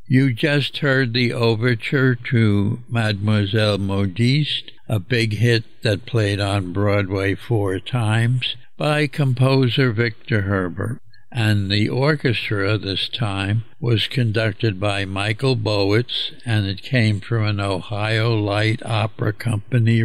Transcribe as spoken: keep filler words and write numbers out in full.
You just heard the overture to Mademoiselle Modiste, a big hit that played on Broadway four times, by composer Victor Herbert, and the orchestra this time was conducted by Michael Bowitz, and it came from an Ohio Light Opera Company